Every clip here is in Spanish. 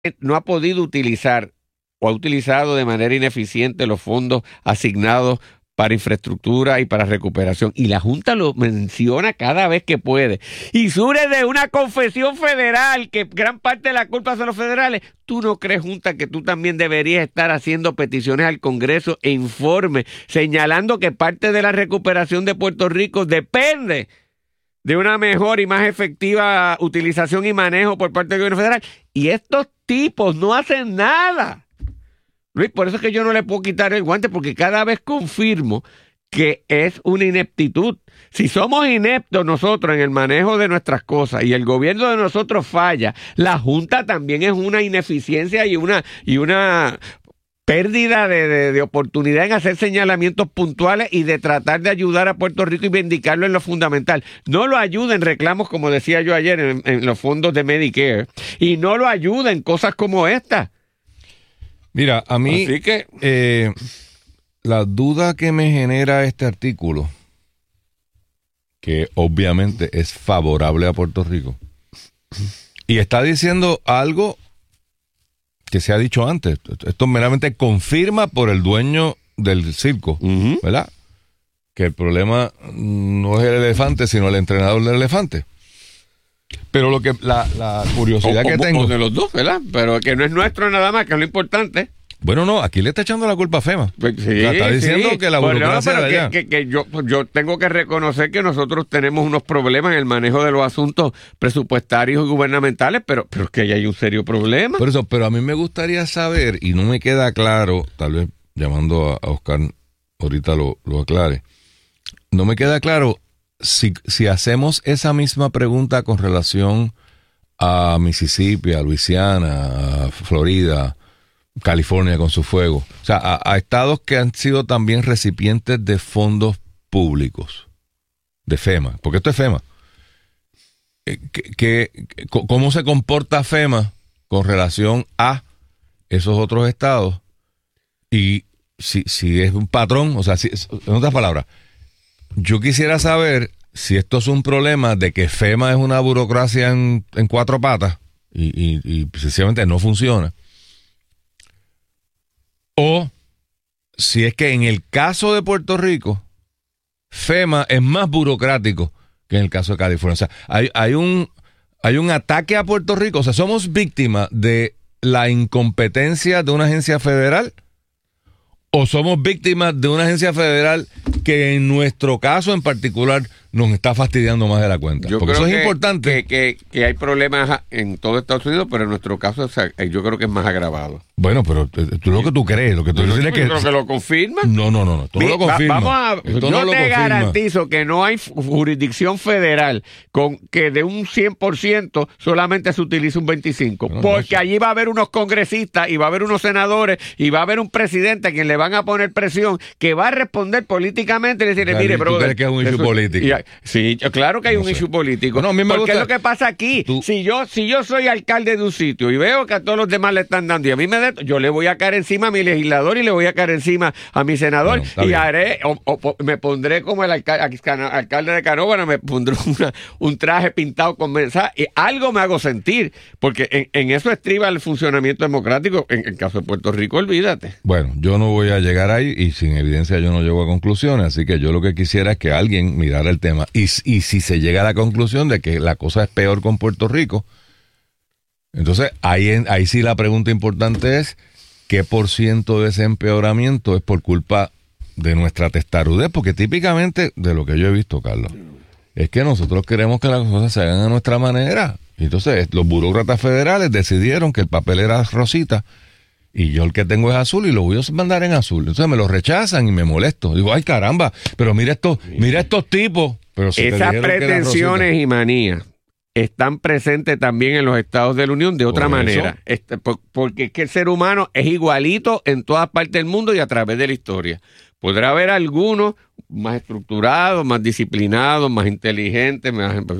no ha podido utilizar o ha utilizado de manera ineficiente los fondos asignados para infraestructura y para recuperación. Y la Junta lo menciona cada vez que puede. Y surge de una confesión federal, que gran parte de la culpa son los federales. ¿Tú no crees, Junta, que tú también deberías estar haciendo peticiones al Congreso e informes señalando que parte de la recuperación de Puerto Rico depende de una mejor y más efectiva utilización y manejo por parte del gobierno federal? Y estos tipos no hacen nada. Luis, por eso es que yo no le puedo quitar el guante, porque cada vez confirmo que es una ineptitud. Si somos ineptos nosotros en el manejo de nuestras cosas y el gobierno de nosotros falla, la Junta también es una ineficiencia y una pérdida de oportunidad en hacer señalamientos puntuales y de tratar de ayudar a Puerto Rico y vindicarlo en lo fundamental. No lo ayuda en reclamos, como decía yo ayer, en los fondos de Medicare, y no lo ayuda en cosas como esta. Mira, a mí Así que la duda que me genera este artículo, que obviamente es favorable a Puerto Rico, y está diciendo algo que se ha dicho antes. Esto meramente confirma por el dueño del circo, ¿verdad? Que el problema no es el elefante, sino el entrenador del elefante. Pero lo que la curiosidad que tengo... O de los dos, ¿verdad? Pero que no es nuestro nada más, que es lo importante. Bueno, no, aquí le está echando la culpa a FEMA. Pues sí, está diciendo que la burocracia pero de allá. que yo tengo que reconocer que nosotros tenemos unos problemas en el manejo de los asuntos presupuestarios y gubernamentales, pero es que ahí hay un serio problema. Por eso, pero a mí me gustaría saber, y no me queda claro, tal vez llamando a Oscar ahorita lo aclare, no me queda claro si hacemos esa misma pregunta con relación a Mississippi, a Luisiana, a Florida, California con su fuego, o sea, a estados que han sido también recipientes de fondos públicos, de FEMA, porque esto es FEMA. ¿Cómo se comporta FEMA con relación a esos otros estados? Y si es un patrón, o sea, en otras palabras, yo quisiera saber si esto es un problema de que FEMA es una burocracia en cuatro patas y sencillamente no funciona. O si es que en el caso de Puerto Rico, FEMA es más burocrático que en el caso de California. O sea, hay un ataque a Puerto Rico. O sea, somos víctimas de la incompetencia de una agencia federal, o somos víctimas de una agencia federal que en nuestro caso en particular nos está fastidiando más de la cuenta. Porque eso es importante. Que hay problemas en todo Estados Unidos, pero en nuestro caso yo creo que es más agravado. Bueno, pero tú lo que tú crees, lo que tú dices que... ¿Creo que lo confirma? No, tú no lo confirmas. Yo te garantizo que no hay jurisdicción federal con que de un 100% solamente se utilice un 25%. Porque allí va a haber unos congresistas y va a haber unos senadores y va a haber un presidente a quien le van a poner presión, que va a responder políticamente y decirle, mire, brother... ¿Tú crees que es un issue político? Sí, claro que hay un issue político. No, porque es lo que pasa aquí. Si yo soy alcalde de un sitio y veo que a todos los demás le están dando y a mí yo le voy a caer encima a mi legislador y le voy a caer encima a mi senador, y haré, me pondré como el alcalde de Canóvana, me pondré un traje pintado con mensaje y algo me hago sentir, porque en eso estriba el funcionamiento democrático. En el caso de Puerto Rico, olvídate. Bueno, yo no voy a llegar ahí y sin evidencia yo no llego a conclusiones, así que yo lo que quisiera es que alguien mirara el tema y si se llega a la conclusión de que la cosa es peor con Puerto Rico, entonces ahí sí la pregunta importante es ¿qué % de ese empeoramiento es por culpa de nuestra testarudez? Porque típicamente de lo que yo he visto, Carlos, es que nosotros queremos que las cosas se hagan a nuestra manera. Entonces los burócratas federales decidieron que el papel era rosita y yo el que tengo es azul y lo voy a mandar en azul. Entonces me lo rechazan y me molesto. Digo, ay caramba, pero mira estos tipos. Pero si esas pretensiones y manías están presentes también en los estados de la Unión de otra manera. Porque es que el ser humano es igualito en todas partes del mundo y a través de la historia. Podrá haber algunos más estructurados, más disciplinados, más inteligentes,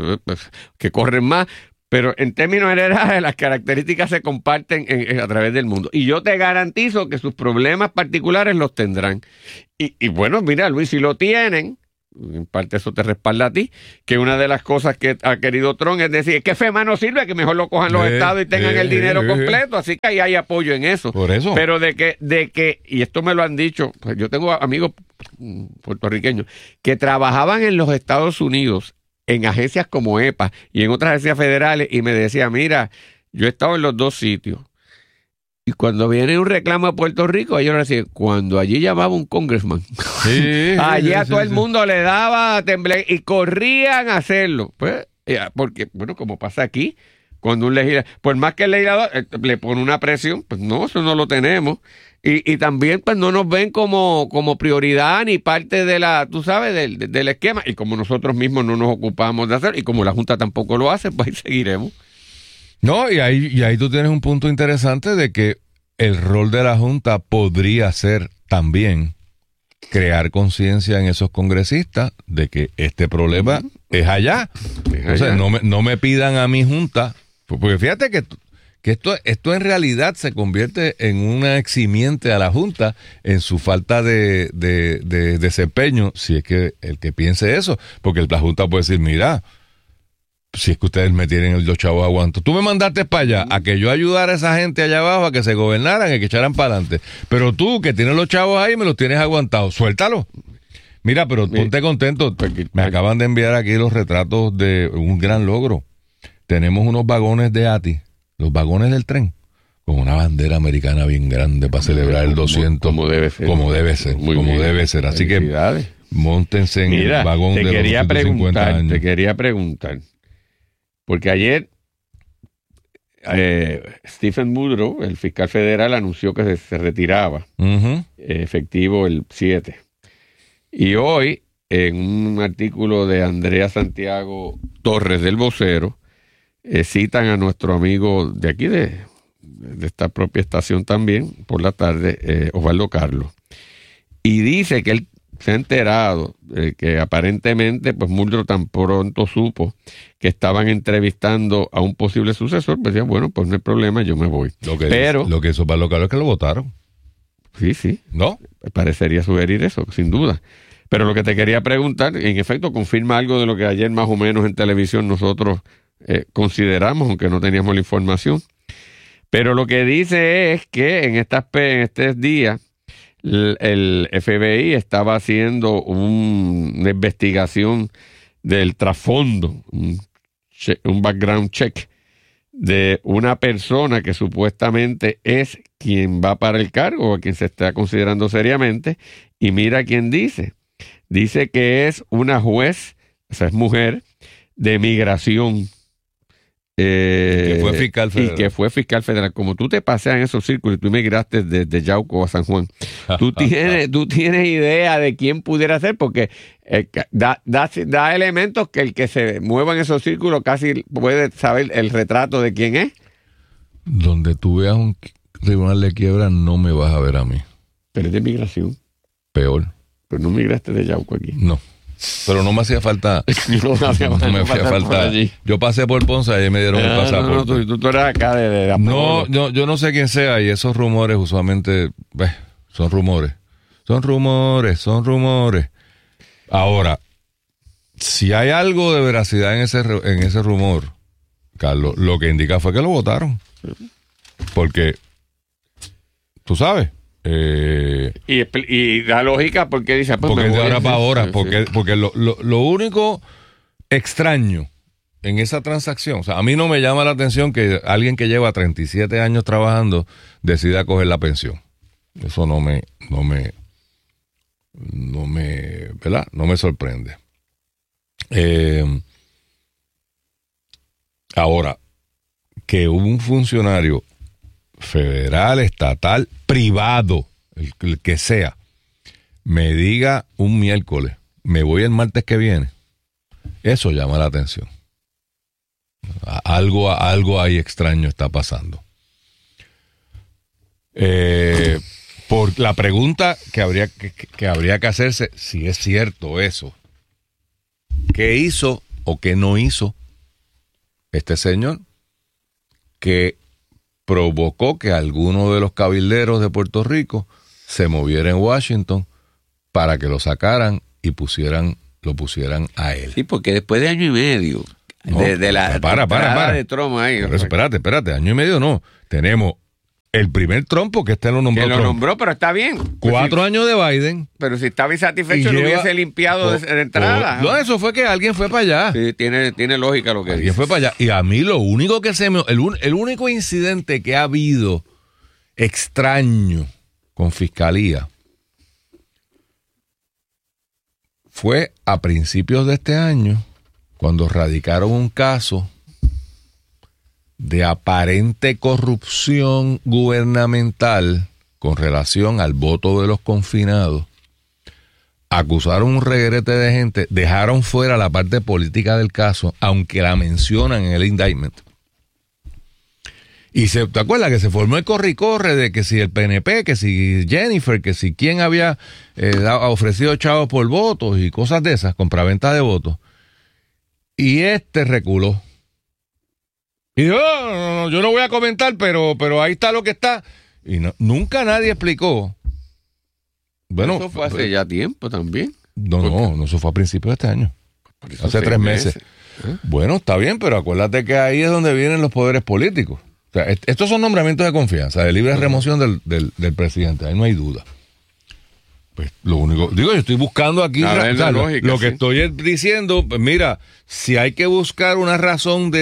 que corren más, pero en términos generales las características se comparten a través del mundo. Y yo te garantizo que sus problemas particulares los tendrán. Y bueno, mira, Luis, si lo tienen, en parte eso te respalda a ti, que una de las cosas que ha querido Trump es decir, es que FEMA no sirve, que mejor lo cojan los estados y tengan el dinero completo, así que ahí hay apoyo en eso. Por eso. Pero de que, y esto me lo han dicho, pues yo tengo amigos puertorriqueños que trabajaban en los Estados Unidos en agencias como EPA y en otras agencias federales y me decían, mira, yo he estado en los dos sitios. Y cuando viene un reclamo a Puerto Rico, ellos decían, cuando allí llamaba un congressman, allí a todo el mundo le daba temblor y corrían a hacerlo. Pues, porque, bueno, como pasa aquí, cuando un legislador, por más que el legislador le pone una presión, pues no, eso no lo tenemos. Y también pues no nos ven como prioridad ni parte de la, tú sabes, del esquema. Y como nosotros mismos no nos ocupamos de hacer, y como la Junta tampoco lo hace, pues ahí seguiremos. No, y ahí tú tienes un punto interesante de que el rol de la Junta podría ser también crear conciencia en esos congresistas de que este problema es allá. O sea, no me pidan a mi Junta, porque fíjate que esto en realidad se convierte en una eximiente a la Junta en su falta de desempeño, si es que el que piense eso, porque la Junta puede decir, mira, si es que ustedes me tienen los chavos aguanto. Tú me mandaste para allá a que yo ayudara a esa gente allá abajo a que se gobernaran y que echaran para adelante. Pero tú, que tienes los chavos ahí, me los tienes aguantados. Suéltalo. Mira, pero ponte contento. Me acaban de enviar aquí los retratos de un gran logro. Tenemos unos vagones de ATI, los vagones del tren, con una bandera americana bien grande para celebrar el 200. Como debe ser. Como debe ser. Así que móntense en el vagón de los 250 años. Te quería preguntar. Porque ayer Stephen Muldrow, el fiscal federal, anunció que se retiraba, efectivo el 7. Y hoy, en un artículo de Andrea Santiago Torres del Vocero, citan a nuestro amigo de aquí, de esta propia estación también, por la tarde, Osvaldo Carlos. Y dice que él se ha enterado que aparentemente pues Muldrow tan pronto supo que estaban entrevistando a un posible sucesor, pues decía, bueno, pues no hay problema, yo me voy. Lo que hizo para lo claro es que lo votaron. Sí. ¿No? Parecería sugerir eso, sin duda. Pero lo que te quería preguntar, en efecto, confirma algo de lo que ayer más o menos en televisión nosotros consideramos, aunque no teníamos la información. Pero lo que dice es que en estos días el FBI estaba haciendo una investigación del trasfondo, un background check de una persona que supuestamente es quien va para el cargo o a quien se está considerando seriamente, y mira quién dice que es una juez, o sea, es mujer de migración. Que fue fiscal federal. Y que fue fiscal federal. Como tú te paseas en esos círculos y tú migraste desde Yauco a San Juan, tú tienes idea de quién pudiera ser, porque da elementos que el que se mueva en esos círculos casi puede saber el retrato de quién es. Donde tú veas un tribunal de quiebra, no me vas a ver a mí. Pero es de migración. Peor. Pero no migraste de Yauco aquí. No. Pero no me hacía falta. No me hacía falta. Yo pasé por Ponce y me dieron el pasaporte. No, tú eras acá de No, yo no sé quién sea, y esos rumores usualmente son rumores. Son rumores. Ahora, si hay algo de veracidad en ese rumor, Carlos, lo que indica fue que lo votaron. Porque, tú sabes. Y da lógica porque dice pues, porque de ahora para ahora porque lo único extraño en esa transacción, o sea, a mí no me llama la atención que alguien que lleva 37 años trabajando decida coger la pensión. Eso no me ¿verdad? No me sorprende. Ahora, que un funcionario federal, estatal, privado, el que sea, me diga un miércoles, me voy el martes que viene, eso llama la atención. Algo ahí extraño está pasando. Por la pregunta que habría que hacerse, si es cierto eso, ¿qué hizo o qué no hizo este señor que provocó que alguno de los cabilderos de Puerto Rico se moviera en Washington para que lo sacaran y pusieran lo pusieran a él. Sí, porque después de año y medio de la para. de Trump ahí. Pero espérate, año y medio no. Tenemos el primer Trump, porque este lo nombró Que lo Trump. nombró, pero está bien. 4 años de Biden. Pero si estaba insatisfecho, Y lo lleva- hubiese limpiado de entrada. No, eso fue que alguien fue para allá. Sí, tiene lógica lo que Alguien dice. fue para allá. Y a mí lo único que el único incidente que ha habido extraño con fiscalía fue a principios de este año, cuando radicaron un caso de aparente corrupción gubernamental con relación al voto de los confinados. Acusaron un reguerete de gente, dejaron fuera la parte política del caso, aunque la mencionan en el indictment. Y ¿te acuerdas que se formó el corre-corre de que si el PNP, que si Jennifer, que si quién había ofrecido chavos por votos y cosas de esas, compraventa de votos? Y reculó. Y dijo, no, yo no voy a comentar, pero ahí está lo que está. Y nunca nadie explicó. Bueno, eso fue hace ya tiempo también. No, eso fue a principios de este año. Hace 3 meses. Bueno, está bien, pero acuérdate que ahí es donde vienen los poderes políticos. O sea, estos son nombramientos de confianza, de libre remoción del presidente, ahí no hay duda. Pues lo único, yo estoy buscando aquí, lógica, lo que sí. estoy diciendo, pues mira, si hay que buscar una razón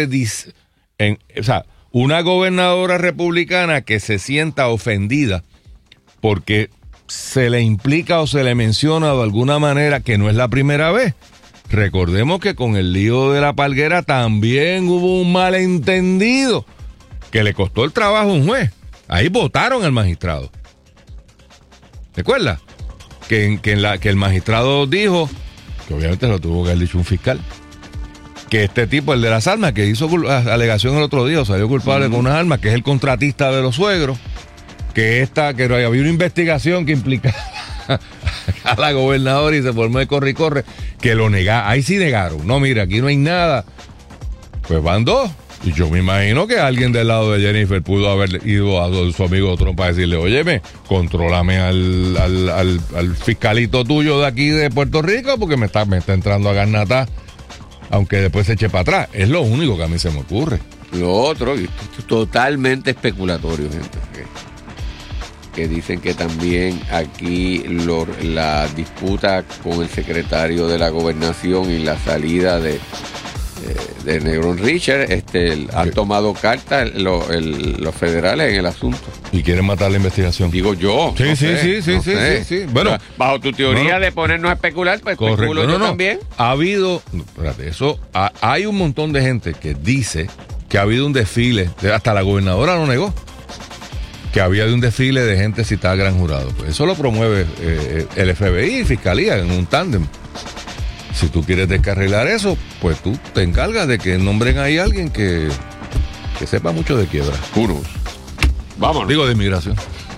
una gobernadora republicana que se sienta ofendida porque se le implica o se le menciona de alguna manera, que no es la primera vez. Recordemos que con el lío de la Palguera también hubo un malentendido que le costó el trabajo a un juez. Ahí votaron al magistrado. ¿Recuerdas? Que el magistrado dijo, que obviamente lo tuvo que haber dicho un fiscal, que este tipo, el de las armas, que hizo alegación el otro día, salió culpable con unas armas, que es el contratista de los suegros, que había una investigación que implicaba a la gobernadora y se formó de corre y corre, que lo negaron. Ahí sí negaron. No, mira, aquí no hay nada. Pues van 2. Y yo me imagino que alguien del lado de Jennifer pudo haber ido a su amigo Trump para decirle, óyeme, contrólame al fiscalito tuyo de aquí de Puerto Rico porque me está entrando a garnatar, aunque después se eche para atrás. Es lo único que a mí se me ocurre. Lo otro, totalmente especulatorio, gente. Que dicen que también aquí la disputa con el secretario de la Gobernación y la salida de Negrón Richard, han tomado cartas los federales en el asunto. Y quieren matar la investigación. Digo yo. Sí, no sí. sé. Bueno, bajo tu teoría de ponernos a especular, pues especulo yo también. Ha habido, hay un montón de gente que dice que ha habido un desfile, hasta la gobernadora lo negó, que había un desfile de gente citada al gran jurado. Pues eso lo promueve el FBI y Fiscalía en un tándem. Si tú quieres descarrilar eso, pues tú te encargas de que nombren ahí a alguien que sepa mucho de quiebra. Puros. Vámonos. Digo, de inmigración.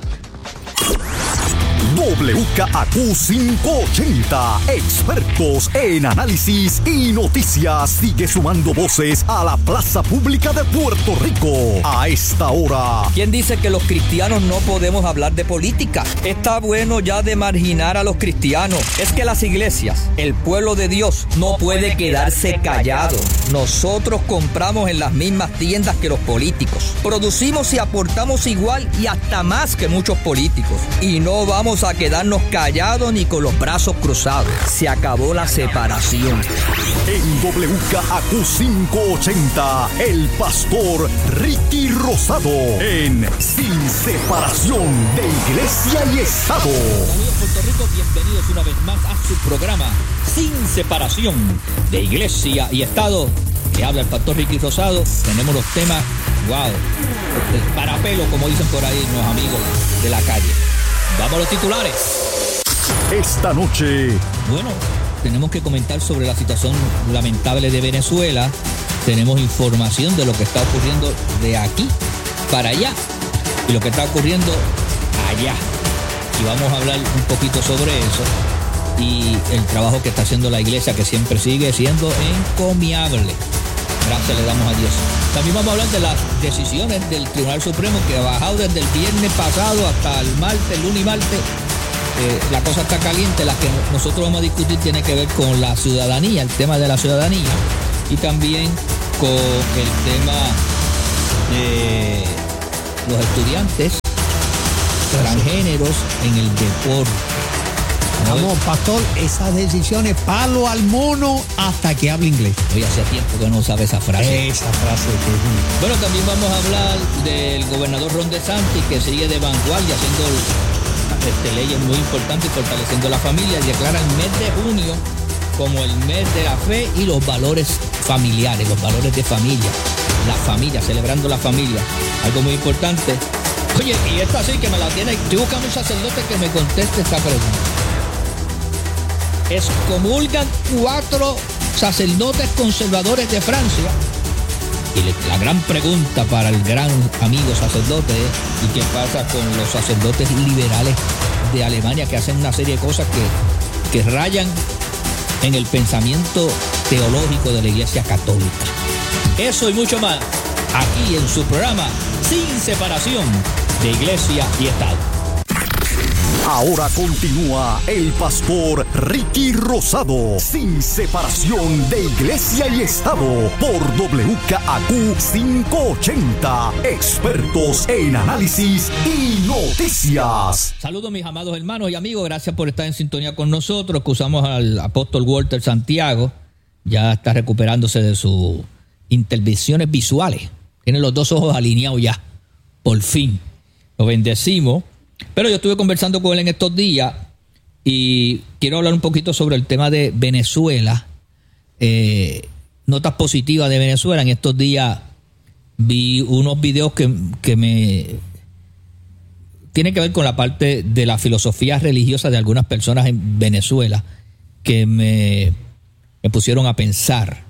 WKAQ 580, expertos en análisis y noticias, sigue sumando voces a la plaza pública de Puerto Rico. A esta hora, ¿Quién dice que los cristianos no podemos hablar de política? Está bueno ya de marginar a los cristianos. Es que las iglesias, el pueblo de Dios, no puede quedarse callado. Nosotros compramos en las mismas tiendas que los políticos. Producimos y aportamos igual y hasta más que muchos políticos. Y no vamos a quedarnos callados ni con los brazos cruzados. Se acabó la separación. en WKAQ 580, el pastor Ricky Rosado, en Sin Separación de Iglesia y Estado. Saludos Puerto Rico, bienvenidos una vez más a su programa Sin Separación de Iglesia y Estado. Le habla el pastor Ricky Rosado. Tenemos los temas, para pelo, como dicen por ahí los amigos de la calle. Vamos a los titulares. Esta noche, Bueno, tenemos que comentar sobre la situación lamentable de Venezuela. Tenemos información de lo que está ocurriendo de aquí para allá y lo que está ocurriendo allá. Y vamos a hablar un poquito sobre eso y el trabajo que está haciendo la iglesia, que siempre sigue siendo encomiable. Gracias le damos a Dios. También vamos a hablar de las decisiones del Tribunal Supremo, que ha bajado desde el viernes pasado hasta el martes, lunes y martes, la cosa está caliente. La que nosotros vamos a discutir tiene que ver con la ciudadanía, el tema de la ciudadanía, y también con el tema de los estudiantes transgéneros en el deporte. Vamos, pastor, esas decisiones, palo al mono hasta que hable inglés. Oye, hace tiempo que no sabe esa frase. Esa frase que es... Bueno, también vamos a hablar del gobernador Ron DeSantis, que sigue de vanguardia haciendo leyes muy importantes y fortaleciendo la familia, y declara el mes de junio como el mes de la fe y los valores familiares, los valores de familia, la familia, celebrando la familia, algo muy importante. Oye, y esto así que me la tiene, estoy buscando un sacerdote que me conteste esta pregunta. Excomulgan 4 sacerdotes conservadores de Francia. Y la gran pregunta para el gran amigo sacerdote es: ¿y qué pasa con los sacerdotes liberales de Alemania, que hacen una serie de cosas que rayan en el pensamiento teológico de la Iglesia Católica? Eso y mucho más aquí en su programa Sin Separación de Iglesia y Estado. Ahora continúa el pastor Ricky Rosado, sin separación de Iglesia y Estado, por WKAQ 580, expertos en análisis y noticias. Saludos mis amados hermanos y amigos, gracias por estar en sintonía con nosotros. Excusamos al apóstol Walter Santiago, ya está recuperándose de sus intervenciones visuales, tiene los 2 ojos alineados ya, por fin, lo bendecimos. Pero yo estuve conversando con él en estos días y quiero hablar un poquito sobre el tema de Venezuela, notas positivas de Venezuela. En estos días vi unos videos que me tienen que ver con la parte de la filosofía religiosa de algunas personas en Venezuela que me pusieron a pensar,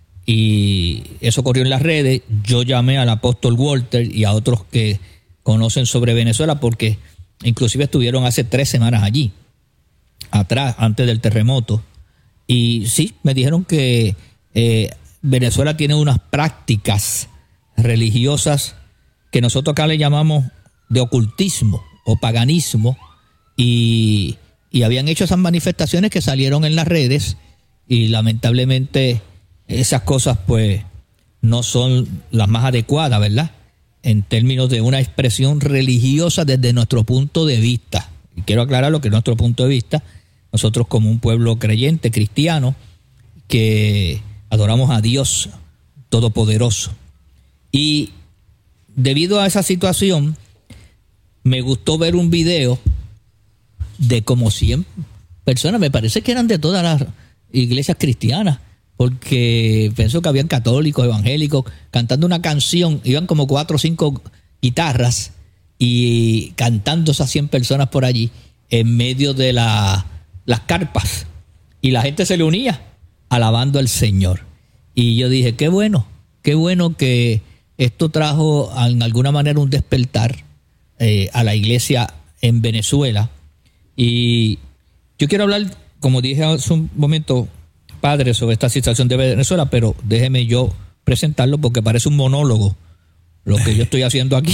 y eso corrió en las redes. Yo llamé al apóstol Walter y a otros que conocen sobre Venezuela, porque inclusive estuvieron hace 3 semanas allí, atrás, antes del terremoto. Y sí, me dijeron que Venezuela tiene unas prácticas religiosas que nosotros acá le llamamos de ocultismo o paganismo, y habían hecho esas manifestaciones que salieron en las redes, y lamentablemente esas cosas pues no son las más adecuadas, ¿verdad?, en términos de una expresión religiosa desde nuestro punto de vista. Y quiero aclarar lo que es nuestro punto de vista. Nosotros, como un pueblo creyente, cristiano, que adoramos a Dios Todopoderoso. Y debido a esa situación, me gustó ver un video de como 100 personas, me parece que eran de todas las iglesias cristianas, porque pienso que habían católicos, evangélicos, cantando una canción. Iban como 4 o 5 guitarras y cantando esas 100 personas por allí en medio de las carpas, y la gente se le unía alabando al Señor. Y yo dije, qué bueno que esto trajo en alguna manera un despertar a la iglesia en Venezuela. Y yo quiero hablar, como dije hace un momento, padre, sobre esta situación de Venezuela, pero déjeme yo presentarlo porque parece un monólogo lo que yo estoy haciendo aquí.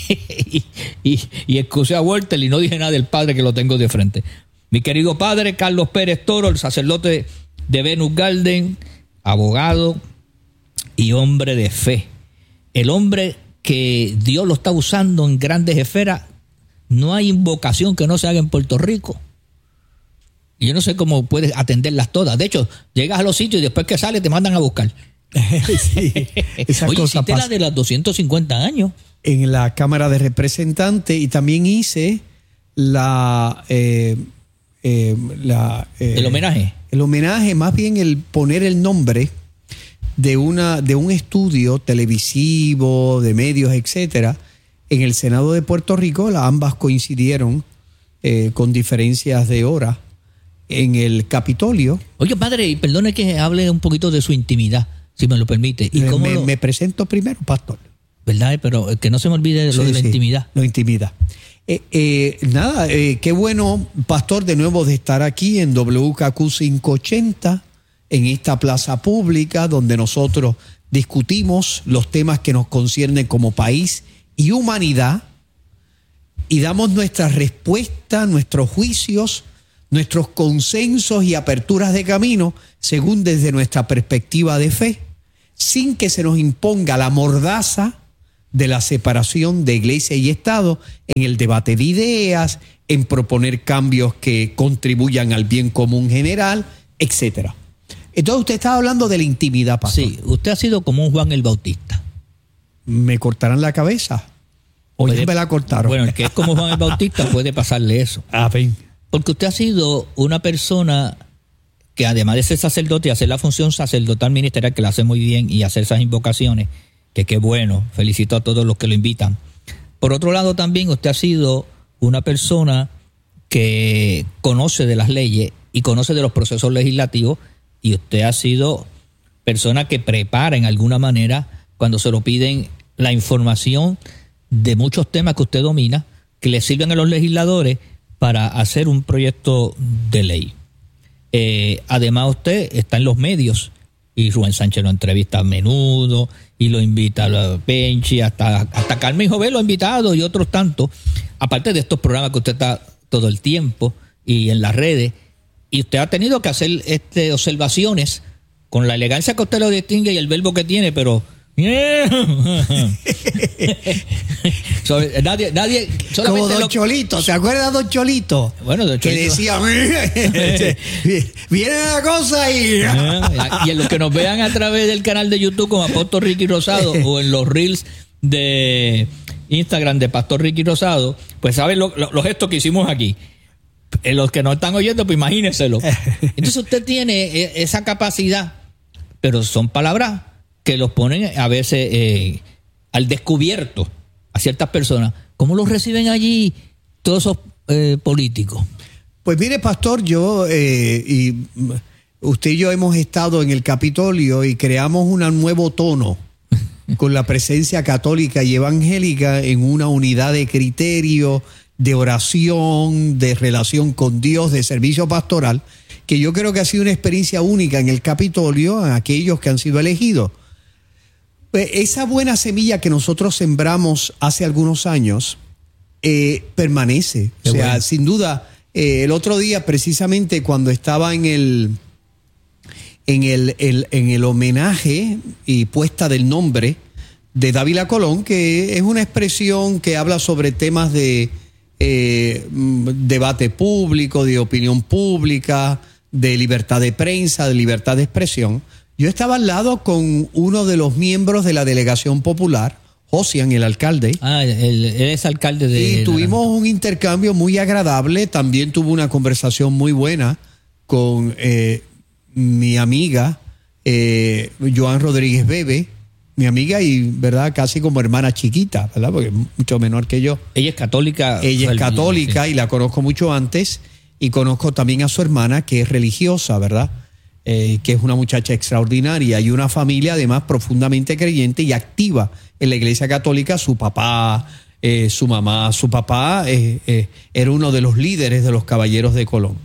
y excusé a Walter y no dije nada del padre, que lo tengo de frente. Mi querido padre Carlos Pérez Toro, el sacerdote de Venus Garden, abogado y hombre de fe. El hombre que Dios lo está usando en grandes esferas. No hay invocación que no se haga en Puerto Rico. Y yo no sé cómo puedes atenderlas todas. De hecho, llegas a los sitios y después que sales te mandan a buscar. Sí, esa oye, cosa hiciste pasa. la de los 250 años. En la Cámara de Representantes, y también hice el homenaje. El homenaje, más bien el poner el nombre de un estudio televisivo, de medios, etcétera, en el Senado de Puerto Rico. Ambas coincidieron con diferencias de hora en el Capitolio. Oye, padre, y perdone que hable un poquito de su intimidad, si me lo permite. ¿Y cómo me presento primero, pastor. ¿Verdad? Pero que no se me olvide lo de la intimidad. La intimidad. Qué bueno, pastor, de nuevo de estar aquí en WKQ 580, en esta plaza pública donde nosotros discutimos los temas que nos conciernen como país y humanidad. y damos nuestras respuestas, nuestros juicios, nuestros consensos y aperturas de camino según desde nuestra perspectiva de fe, sin que se nos imponga la mordaza de la separación de iglesia y Estado en el debate de ideas, en proponer cambios que contribuyan al bien común general, etcétera. Entonces usted estaba hablando de la intimidad, pastor. Sí, usted ha sido como un Juan el Bautista. ¿Me cortarán la cabeza? ¿O ya me la cortaron? Bueno, el que es como Juan el Bautista puede pasarle eso. Amén. Porque usted ha sido una persona que además de ser sacerdote y hacer la función sacerdotal ministerial, que la hace muy bien, y hacer esas invocaciones, que qué bueno, felicito a todos los que lo invitan. Por otro lado también usted ha sido una persona que conoce de las leyes y conoce de los procesos legislativos, y usted ha sido persona que prepara en alguna manera, cuando se lo piden, la información de muchos temas que usted domina, que le sirven a los legisladores para hacer un proyecto de ley. Además usted está en los medios, y Rubén Sánchez lo entrevista a menudo, y lo invita a la Penchi, hasta Carmen Jovel lo ha invitado, y otros tantos, aparte de estos programas que usted está todo el tiempo, y en las redes, y usted ha tenido que hacer observaciones con la elegancia que usted lo distingue y el verbo que tiene, pero nadie como Don Cholito, ¿se acuerda de Don Cholito? Bueno, Don Cholito, que decía viene la cosa y en los que nos vean a través del canal de YouTube como Apóstol Ricky Rosado o en los reels de Instagram de Pastor Ricky Rosado, pues saben los gestos que hicimos aquí. En los que no están oyendo, pues imagínenselo. Entonces usted tiene esa capacidad, pero son palabras que los ponen a veces al descubierto a ciertas personas. ¿Cómo los reciben allí todos esos políticos? Pues mire, pastor, yo y usted y yo hemos estado en el Capitolio y creamos un nuevo tono con la presencia católica y evangélica en una unidad de criterio, de oración, de relación con Dios, de servicio pastoral, que yo creo que ha sido una experiencia única en el Capitolio a aquellos que han sido elegidos. Esa buena semilla que nosotros sembramos hace algunos años permanece. O sea, bueno, sin duda, el otro día precisamente cuando estaba en el homenaje y puesta del nombre de Dávila Colón, que es una expresión que habla sobre temas de debate público, de opinión pública, de libertad de prensa, de libertad de expresión. Yo estaba al lado con uno de los miembros de la delegación popular, Josian, el alcalde. Él es alcalde de... Y tuvimos un intercambio muy agradable. También tuve una conversación muy buena con mi amiga, Joan Rodríguez Bebe, mi amiga y, ¿verdad?, casi como hermana chiquita, ¿verdad?, porque es mucho menor que yo. Ella es católica. Ella es católica, sí, y la conozco mucho antes. Y conozco también a su hermana, que es religiosa, ¿verdad?, que es una muchacha extraordinaria y una familia además profundamente creyente y activa en la Iglesia Católica. Su papá, su mamá, su papá era uno de los líderes de los Caballeros de Colón.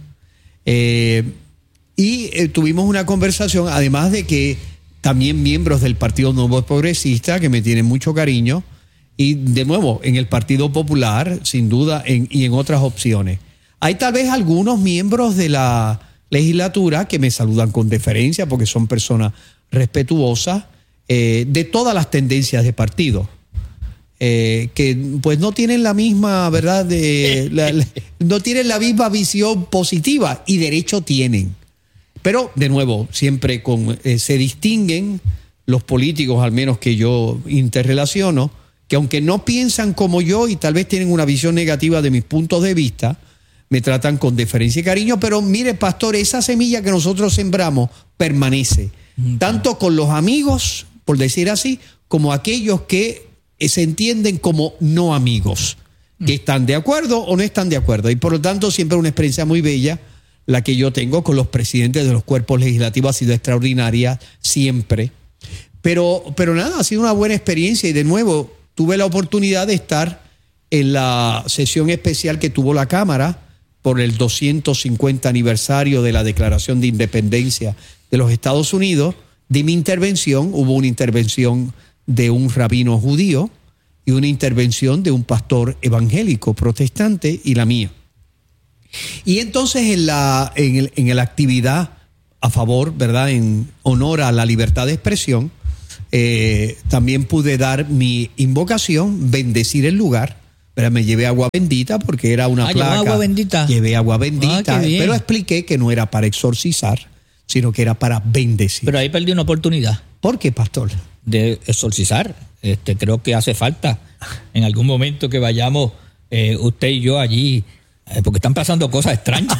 Tuvimos una conversación, además de que también miembros del Partido Nuevo Progresista, que me tienen mucho cariño, y de nuevo, en el Partido Popular, sin duda, y en otras opciones. Hay tal vez algunos miembros de la legislatura que me saludan con deferencia porque son personas respetuosas de todas las tendencias de partido, que pues no tienen la misma, ¿verdad?, no tienen la misma visión positiva, y derecho tienen. Pero, de nuevo, siempre se distinguen los políticos, al menos que yo interrelaciono, que aunque no piensan como yo y tal vez tienen una visión negativa de mis puntos de vista, me tratan con deferencia y cariño. Pero mire, pastor, esa semilla que nosotros sembramos permanece, tanto con los amigos, por decir así, como aquellos que se entienden como no amigos, que están de acuerdo o no están de acuerdo. Y por lo tanto, siempre una experiencia muy bella la que yo tengo con los presidentes de los cuerpos legislativos. Ha sido extraordinaria siempre. Pero nada, ha sido una buena experiencia, y de nuevo tuve la oportunidad de estar en la sesión especial que tuvo la Cámara por el 250 aniversario de la Declaración de Independencia de los Estados Unidos. De mi intervención, hubo una intervención de un rabino judío y y una intervención de un pastor evangélico protestante y la mía. Y entonces en la actividad a favor, ¿verdad?, en honor a la libertad de expresión, también pude dar mi invocación, bendecir el lugar. Pero me llevé agua bendita porque era una placa. ¿Agua bendita? Llevé agua bendita, qué bien. pero expliqué que no era para exorcizar, sino que era para bendecir. Pero ahí perdí una oportunidad ¿Por qué, pastor? de exorcizar. Creo que hace falta en algún momento que vayamos usted y yo allí, porque están pasando cosas extrañas.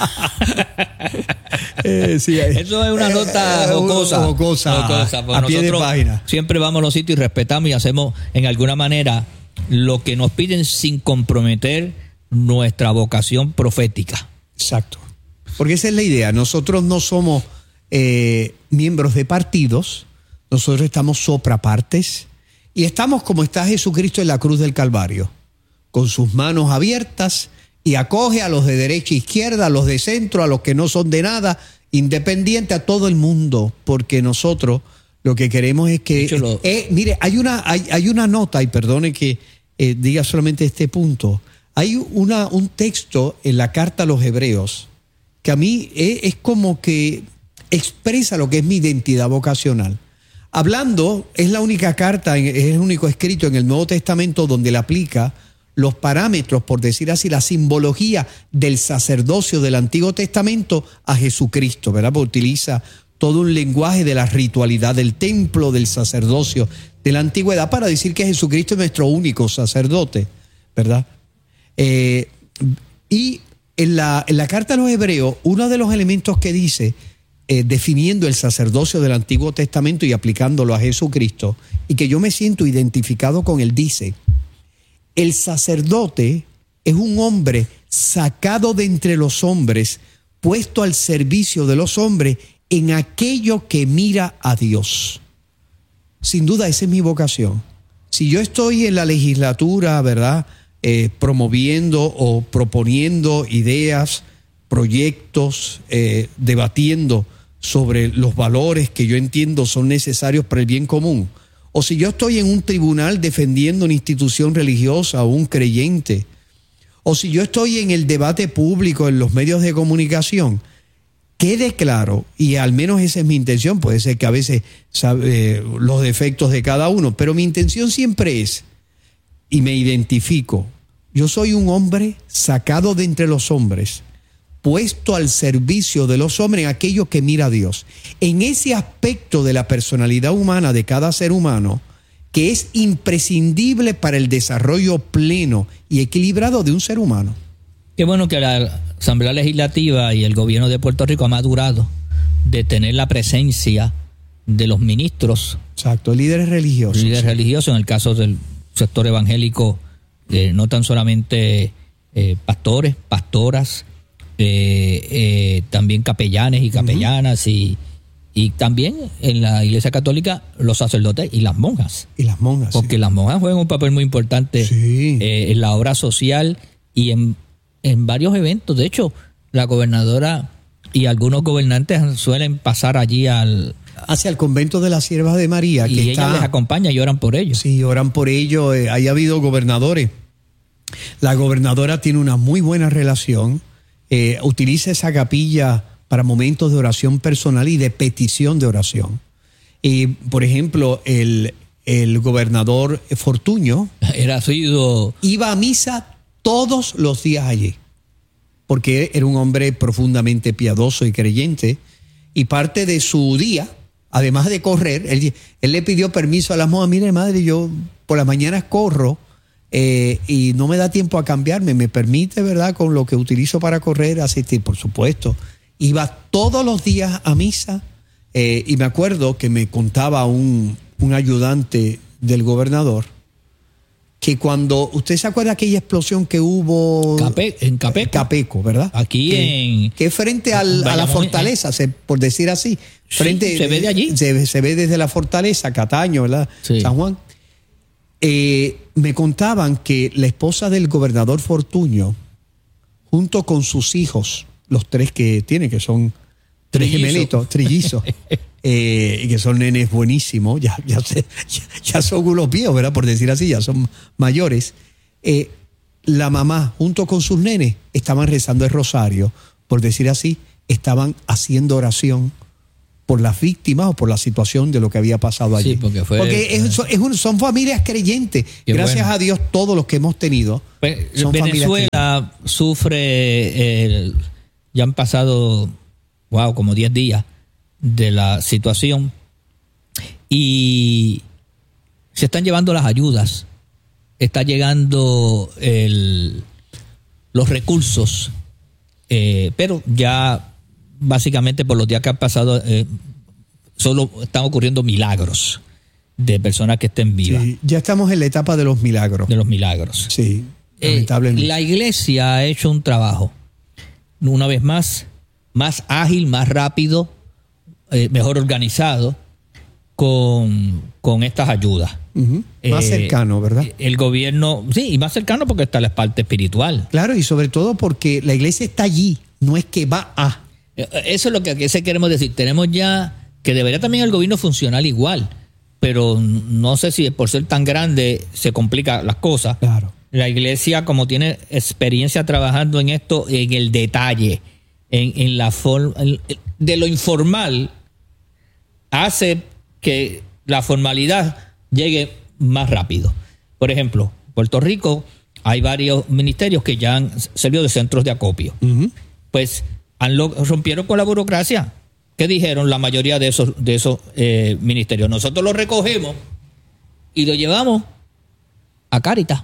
Sí, Eso es una nota jocosa. Jocosa, pues a pie de página. Siempre vamos a los sitios y respetamos y hacemos en alguna manera lo que nos piden sin comprometer nuestra vocación profética. Exacto. Porque esa es la idea. Nosotros no somos miembros de partidos, nosotros estamos soprapartes y estamos como está Jesucristo en la cruz del Calvario, con sus manos abiertas y acoge a los de derecha e izquierda, a los de centro, a los que no son de nada, independiente a todo el mundo, porque nosotros lo que queremos es que... mire, hay una nota, y perdone que diga solamente este punto, hay un texto en la carta a los Hebreos que a mí es como que expresa lo que es mi identidad vocacional. Hablando, es la única carta, es el único escrito en el Nuevo Testamento donde le aplica los parámetros, por decir así, la simbología del sacerdocio del Antiguo Testamento a Jesucristo, ¿verdad? Porque utiliza todo un lenguaje de la ritualidad del templo, del sacerdocio de la antigüedad, para decir que Jesucristo es nuestro único sacerdote, ¿verdad? Y en la carta a los Hebreos, uno de los elementos que dice, definiendo el sacerdocio del Antiguo Testamento y aplicándolo a Jesucristo, y que yo me siento identificado con él, dice: el sacerdote es un hombre sacado de entre los hombres, puesto al servicio de los hombres en aquello que mira a Dios. Sin duda, esa es mi vocación. Si yo estoy en la legislatura, ¿verdad?, promoviendo o proponiendo ideas, proyectos, debatiendo sobre los valores que yo entiendo son necesarios para el bien común, o si yo estoy en un tribunal defendiendo una institución religiosa o un creyente, o si yo estoy en el debate público en los medios de comunicación, quede claro, y al menos esa es mi intención, puede ser que a veces los defectos de cada uno, pero mi intención siempre es, y me identifico, yo soy un hombre sacado de entre los hombres, puesto al servicio de los hombres en aquello que mira a Dios. En ese aspecto de la personalidad humana de cada ser humano, que es imprescindible para el desarrollo pleno y equilibrado de un ser humano. Qué bueno que la Asamblea Legislativa y el gobierno de Puerto Rico ha madurado de tener la presencia de los ministros. Exacto, líderes religiosos. Líderes religiosos, en el caso del sector evangélico, no tan solamente pastores, pastoras, también capellanes y capellanas, y también en la Iglesia Católica los sacerdotes y las monjas. Y las monjas, porque las monjas juegan un papel muy importante en la obra social y en varios eventos. De hecho, la gobernadora y algunos gobernantes suelen pasar allí hacia el convento de las Siervas de María. Y que ella les acompaña y oran por ellos. Sí, oran por ellos. Ahí ha habido gobernadores. La gobernadora tiene una muy buena relación. Utiliza esa capilla para momentos de oración personal y de petición de oración. Y, por ejemplo, el gobernador Fortuño iba a misa todos los días allí, porque era un hombre profundamente piadoso y creyente, y parte de su día, además de correr, él le pidió permiso a las monjas: mire, madre, yo por las mañanas corro, y no me da tiempo a cambiarme, me permite, ¿verdad?, con lo que utilizo para correr, asistir. Por supuesto, iba todos los días a misa, y me acuerdo que me contaba un ayudante del gobernador que cuando, ¿usted se acuerda aquella explosión que hubo en Capeco? Capeco, ¿verdad? Aquí que frente a la fortaleza, por decir así, frente, se ve de allí, se ve desde la fortaleza, Cataño, ¿verdad? Sí. San Juan. Me contaban que la esposa del gobernador Fortuño, junto con sus hijos, los tres que tiene, que son 3 gemelitos, trillizos, que son nenes buenísimos, ya son unos viejos, ¿verdad? Por decir así, ya son mayores. La mamá, junto con sus nenes, estaban rezando el rosario, por decir así, estaban haciendo oración por las víctimas o por la situación de lo que había pasado allí. Sí, porque son familias creyentes. Gracias a Dios, todos los que hemos tenido. Son Venezuela sufre, ya han pasado, como 10 días de la situación y se están llevando las ayudas, está llegando los recursos, pero ya básicamente por los días que han pasado solo están ocurriendo milagros de personas que estén vivas. Sí, ya estamos en la etapa de los milagros. De los milagros. Sí, lamentablemente. La iglesia ha hecho un trabajo, una vez más ágil, más rápido, mejor organizado con estas ayudas. Uh-huh. Más cercano, ¿verdad? El gobierno, sí, y más cercano porque está la parte espiritual. Claro, y sobre todo porque la iglesia está allí, no es que va a... Eso es lo que queremos decir. Tenemos ya que debería también el gobierno funcionar igual, pero no sé si por ser tan grande se complican las cosas. Claro. La iglesia, como tiene experiencia trabajando en esto, en el detalle, en la forma de lo informal, hace que la formalidad llegue más rápido. Por ejemplo, en Puerto Rico hay varios ministerios que ya han servido de centros de acopio. Uh-huh. Pues rompieron con la burocracia. ¿Qué dijeron la mayoría de esos ministerios? Nosotros lo recogemos y lo llevamos a Cáritas.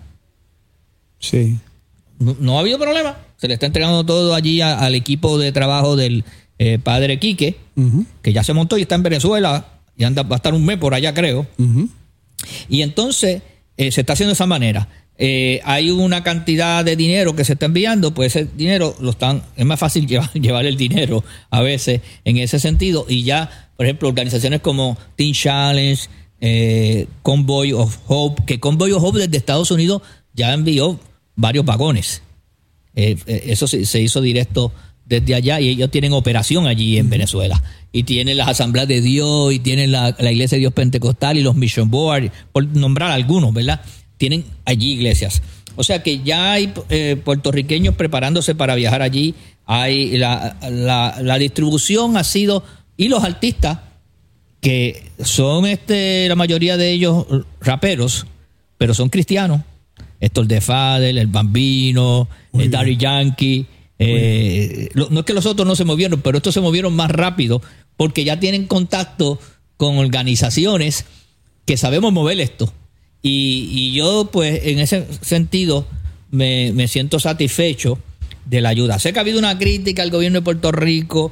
Sí. No ha habido problema. Se le está entregando todo allí al equipo de trabajo del padre Quique, uh-huh, que ya se montó y está en Venezuela y va a estar un mes por allá, creo. Uh-huh. Y entonces se está haciendo de esa manera. Hay una cantidad de dinero que se está enviando, pues ese dinero es más fácil llevar el dinero a veces en ese sentido. Y ya, por ejemplo, organizaciones como Teen Challenge, Convoy of Hope, que Convoy of Hope desde Estados Unidos ya envió varios vagones. Eso se hizo directo desde allá y ellos tienen operación allí en Venezuela. Y tienen las Asambleas de Dios y tienen la Iglesia de Dios Pentecostal y los Mission Board, por nombrar algunos, ¿verdad? Tienen allí iglesias. O sea que ya hay puertorriqueños preparándose para viajar allí. Hay la distribución ha sido, y los artistas, que son la mayoría de ellos raperos, pero son cristianos. Héctor de Fadel, el Bambino, el Daddy Yankee. No es que los otros no se movieron, pero estos se movieron más rápido porque ya tienen contacto con organizaciones que sabemos mover esto. Y yo, pues, en ese sentido, me siento satisfecho de la ayuda. Sé que ha habido una crítica al gobierno de Puerto Rico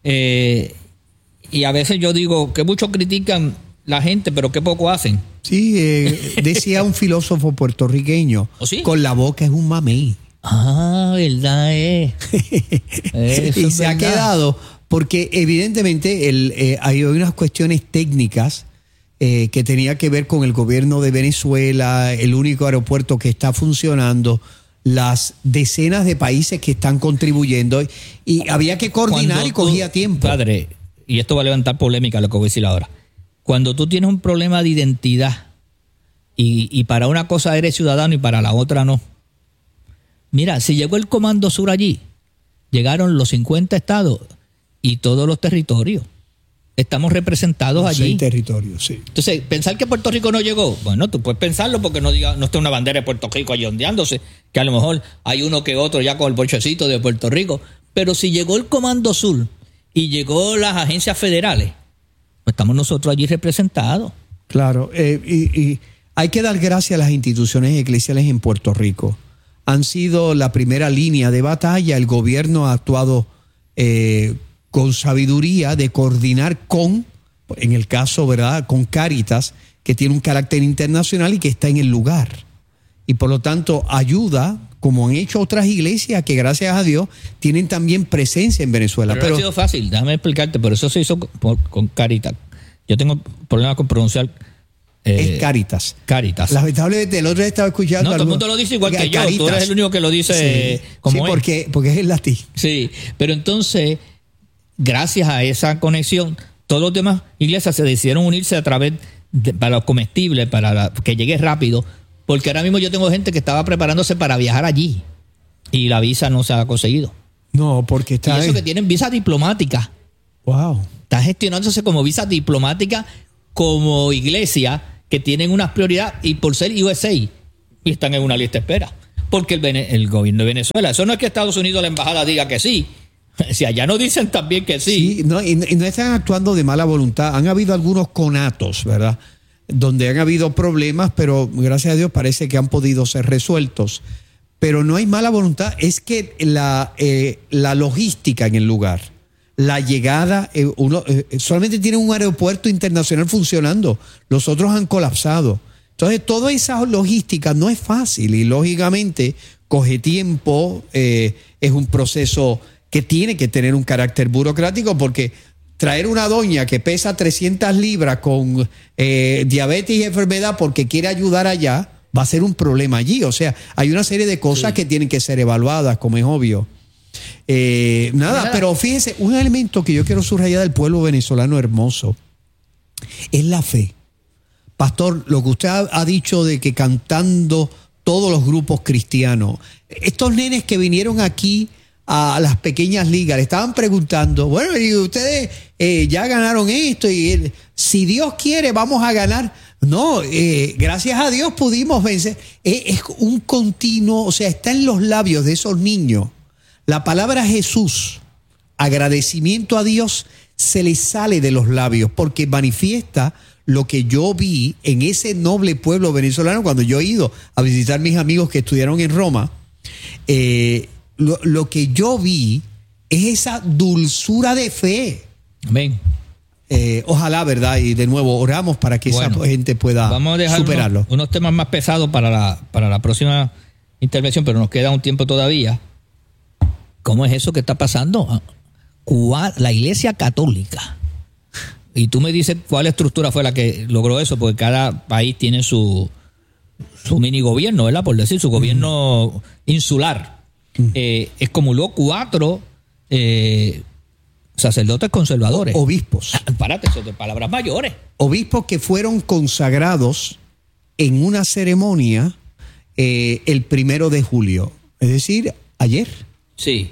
y a veces yo digo que muchos critican la gente, pero qué poco hacen. Sí, decía un filósofo puertorriqueño, ¿oh, sí? Con la boca es un mamey. Ah, verdad y se ha quedado, porque evidentemente hay unas cuestiones técnicas que tenía que ver con el gobierno de Venezuela, el único aeropuerto que está funcionando, las decenas de países que están contribuyendo, y había que coordinar y cogía tiempo. Padre, y esto va a levantar polémica lo que voy a decir ahora. Cuando tú tienes un problema de identidad y para una cosa eres ciudadano y para la otra no. Mira, si llegó el Comando Sur allí, llegaron los 50 estados y todos los territorios. Estamos representados allí. 6 territorios, sí. Entonces, pensar que Puerto Rico no llegó, bueno, tú puedes pensarlo porque no está una bandera de Puerto Rico allí ondeándose, que a lo mejor hay uno que otro ya con el bolchecito de Puerto Rico. Pero si llegó el Comando Sur y llegó las agencias federales, pues estamos nosotros allí representados. Claro, y hay que dar gracias a las instituciones eclesiales en Puerto Rico. Han sido la primera línea de batalla. El gobierno ha actuado con sabiduría de coordinar en el caso, ¿verdad?, con Cáritas, que tiene un carácter internacional y que está en el lugar. Y por lo tanto ayuda, como han hecho otras iglesias que gracias a Dios tienen también presencia en Venezuela. Pero ha sido fácil, déjame explicarte, por eso se hizo con Cáritas. Yo tengo problemas con pronunciar. Es Cáritas. Cáritas. Lamentablemente el otro día estaba escuchando. No, todo el mundo lo dice igual que Cáritas. Yo. Tú eres el único que lo dice como porque es el latín. Sí, pero entonces gracias a esa conexión, todas las demás iglesias se decidieron unirse a través para los comestibles, que llegue rápido, porque ahora mismo yo tengo gente que estaba preparándose para viajar allí y la visa no se ha conseguido. No, porque está... Y eso que tienen visa diplomática. Wow. Está gestionándose como visa diplomática como iglesia que tienen unas prioridades y por ser USA y están en una lista de espera. Porque el gobierno de Venezuela, eso no es que Estados Unidos, la embajada diga que sí. Si allá no dicen también que sí. Sí, y no están actuando de mala voluntad. Han habido algunos conatos, ¿verdad? Donde han habido problemas, pero gracias a Dios parece que han podido ser resueltos. Pero no hay mala voluntad, es que la logística en el lugar, la llegada, solamente tiene un aeropuerto internacional funcionando, los otros han colapsado. Entonces, toda esa logística no es fácil y lógicamente coge tiempo, es un proceso que tiene que tener un carácter burocrático porque traer una doña que pesa 300 libras con diabetes y enfermedad porque quiere ayudar allá, va a ser un problema allí. O sea, hay una serie de cosas que tienen que ser evaluadas, como es obvio. Pero fíjese, un elemento que yo quiero subrayar del pueblo venezolano hermoso es la fe. Pastor, lo que usted ha dicho de que cantando todos los grupos cristianos, estos nenes que vinieron aquí a las pequeñas ligas, le estaban preguntando, bueno, y ustedes ya ganaron esto, y si Dios quiere vamos a ganar. No, gracias a Dios pudimos vencer. Es un continuo, o sea, está en los labios de esos niños. La palabra Jesús, agradecimiento a Dios, se les sale de los labios porque manifiesta lo que yo vi en ese noble pueblo venezolano cuando yo he ido a visitar a mis amigos que estudiaron en Roma. Lo que yo vi es esa dulzura de fe. Amén. Ojalá, ¿verdad? Y de nuevo oramos para que esa gente pueda vamos a dejar superarlo. Unos temas más pesados para la próxima intervención, pero nos queda un tiempo todavía. ¿Cómo es eso que está pasando? La Iglesia Católica. Y tú me dices cuál estructura fue la que logró eso, porque cada país tiene su mini gobierno, ¿verdad? Por decir, su gobierno insular. Excomulgó 4 sacerdotes conservadores. Obispos. Párate, eso de palabras mayores. Obispos que fueron consagrados en una ceremonia el 1 de julio. Es decir, ayer. Sí.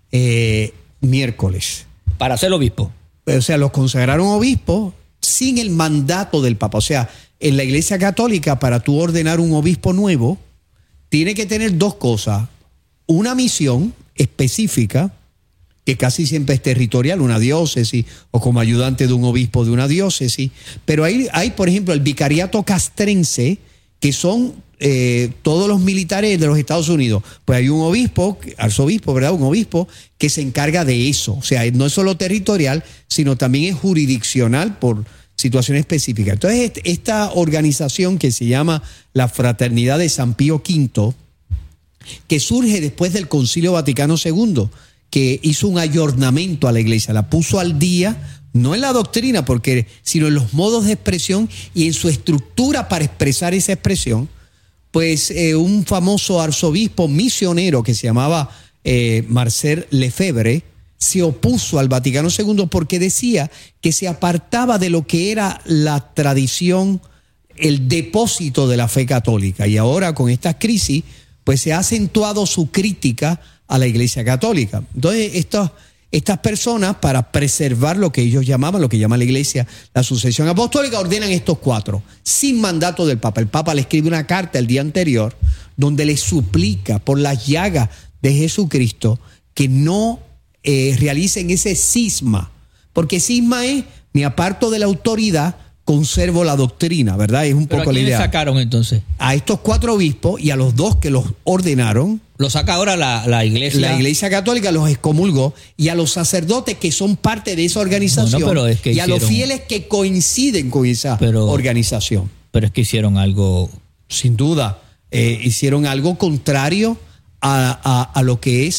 Miércoles. Para ser obispo. O sea, los consagraron obispos sin el mandato del Papa. O sea, en la Iglesia Católica, para tú ordenar un obispo nuevo, tiene que tener 2 cosas. Una misión específica, que casi siempre es territorial, una diócesis, o como ayudante de un obispo de una diócesis. Pero hay, por ejemplo, el vicariato castrense, que son todos los militares de los Estados Unidos. Pues hay un obispo, arzobispo, ¿verdad? Un obispo que se encarga de eso. O sea, no es solo territorial, sino también es jurisdiccional por situaciones específicas. Entonces, esta organización que se llama la Fraternidad de San Pío V, que surge después del Concilio Vaticano II, que hizo un ayornamiento a la iglesia, la puso al día, no en la doctrina, sino en los modos de expresión y en su estructura para expresar esa expresión. Pues un famoso arzobispo misionero que se llamaba Marcel Lefebvre se opuso al Vaticano II porque decía que se apartaba de lo que era la tradición, el depósito de la fe católica. Y ahora con esta crisis, pues se ha acentuado su crítica a la Iglesia Católica. Entonces, estas personas, para preservar lo que ellos llamaban, lo que llama la Iglesia la sucesión apostólica, ordenan estos 4, sin mandato del Papa. El Papa le escribe una carta el día anterior donde le suplica por las llagas de Jesucristo que no realicen ese cisma, porque cisma es, me aparto de la autoridad, conservo la doctrina, ¿verdad? Es un poco la idea. ¿A quiénes sacaron entonces? A estos 4 obispos y a los 2 que los ordenaron. Lo saca ahora la Iglesia. La Iglesia Católica los excomulgó, y a los sacerdotes que son parte de esa organización, pero es que y a los fieles que coinciden con esa organización. Pero es que hicieron algo. Sin duda, hicieron algo contrario a lo que es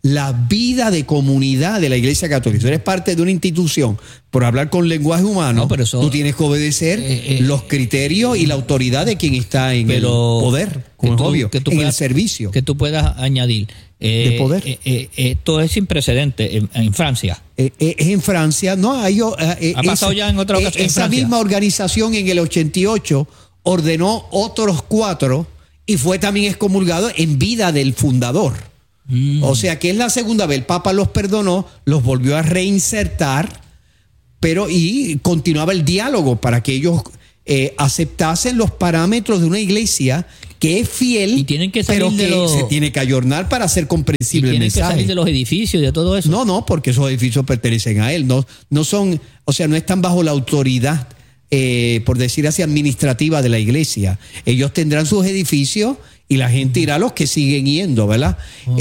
la vida de comunidad de la Iglesia Católica. Si eres parte de una institución, por hablar con lenguaje humano, No, pero eso- tú tienes que obedecer los criterios y la autoridad de quien está en el poder, como es obvio, en el servicio. Que tú puedas añadir. De poder. Esto es sin precedente en Francia. Es en Francia, no, Ha pasado ya en otra ocasión en esa Francia. misma organización en el 88 ordenó otros 4 y fue también excomulgado en vida del fundador. O sea que es la segunda vez. El Papa los perdonó, los volvió a reinsertar, y continuaba el diálogo para que ellos aceptasen los parámetros de una iglesia que es fiel, Y tienen que salir pero de que los- se tiene que ayornar para hacer Y comprensible el tienen que mensaje. salir de los edificios y de todo eso. No, porque esos edificios pertenecen a él. No son, o sea, no están bajo la autoridad, por decir así, administrativa de la iglesia. Ellos tendrán sus edificios y la gente irá a los que siguen yendo, ¿verdad?